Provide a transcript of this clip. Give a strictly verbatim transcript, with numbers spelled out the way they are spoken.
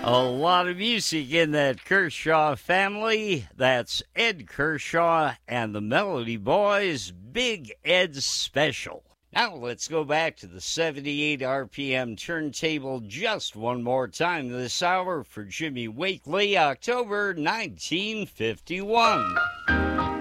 A lot of music in that Kershaw family. That's Ed Kershaw and the Melody Boys' Big Ed Special. Now let's go back to the seventy-eight R P M turntable just one more time this hour for Jimmy Wakely, October nineteen fifty-one.